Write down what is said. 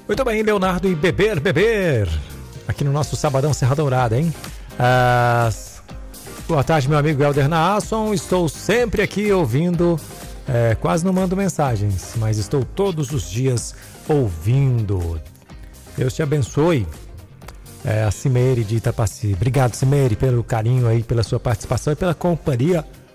Muito bem, Leonardo e Beber. Aqui no nosso Sabadão Serra Dourada, hein? Boa tarde, meu amigo Helder Naasson. Estou sempre aqui ouvindo. Quase não mando mensagens, mas estou todos os dias ouvindo. Deus te abençoe. A Cimeire de Itapaci. Obrigado, Cimeire, pelo carinho aí, pela sua participação e pela companhia